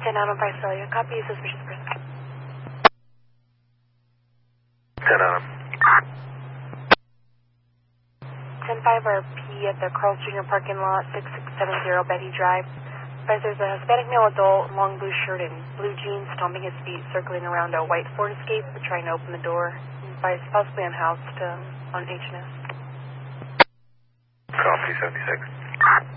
10 out on Visalia. Copy, suspicious person. 10 out. 10-5 RP at the Carl's Jr. parking lot, 6670 Betty Drive. Advise there's a Hispanic male adult, long blue shirt and blue jeans, stomping his feet, circling around a white Ford Escape, trying to open the door. Advise possibly unhoused on H&S. Copy, 76.